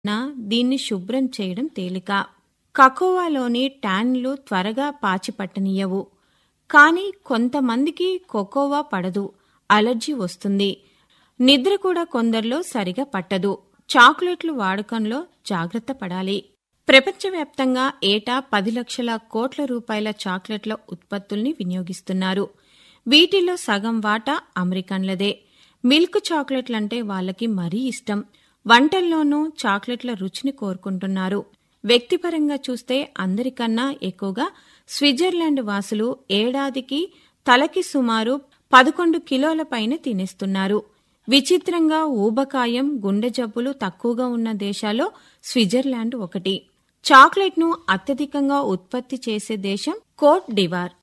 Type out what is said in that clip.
దీన్ని శుభ్రం చేయడం తేలిక. కకోవాలోని ట్యాన్లు త్వరగా పాచిపట్టనియ్యవు. కానీ కొంతమందికి కోకోవా పడదు, అలర్జీ వస్తుంది. నిద్ర కూడా కొందరిలో సరిగా పట్టదు. చాక్లెట్లు వాడకంలో జాగ్రత్త పడాలి. ప్రపంచవ్యాప్తంగా ఏటా 10 లక్షల కోట్ల రూపాయల చాక్లెట్ల ఉత్పత్తుల్ని వినియోగిస్తున్నారు. వీటిలో సగం వాటా అమెరికన్లదే. మిల్క్ చాక్లెట్లంటే వాళ్ళకి మరీ ఇష్టం. వంటల్లోనూ చాక్లెట్ల రుచిని కోరుకుంటున్నారు. వ్యక్తిపరంగా చూస్తే అందరికన్నా ఎక్కువగా స్విట్జర్లాండ్ వాసులు ఏడాదికి తలకి సుమారు 11 కిలోల పైన తినేస్తున్నారు. విచిత్రంగా ఊబకాయం, గుండె జబ్బులు తక్కువగా ఉన్న దేశాల్లో స్విట్జర్లాండ్ ఒకటి. చాక్లెట్ను అత్యధికంగా ఉత్పత్తి చేసే దేశం కోట్ డివార్.